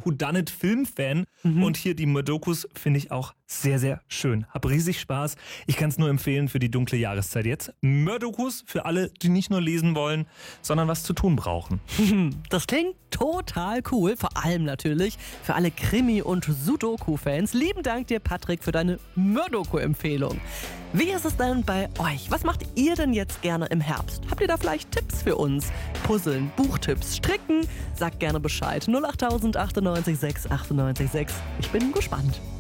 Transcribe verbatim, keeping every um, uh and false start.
Whodunit-Film-Fan mhm. und hier die Murdokus finde ich auch sehr, sehr schön. Hab riesig Spaß. Ich kann es nur empfehlen für die dunkle Jahreszeit jetzt. Murdokus für alle, die nicht nur lesen wollen, sondern was zu tun brauchen. Das klingt total cool, vor allem natürlich für alle Krimi- und Sudoku-Fans. Lieben Dank dir, Patrick, für deine Murdoku-Empfehlung. Wie ist es denn bei euch? Was macht ihr denn jetzt gerne im Herbst? Habt ihr da vielleicht Tipps für uns? Puzzeln, Buchtipps, Stricken? Sagt gerne Bescheid. null acht tausend achtundneunzig sechs achtundneunzig sechs. Ich bin gespannt.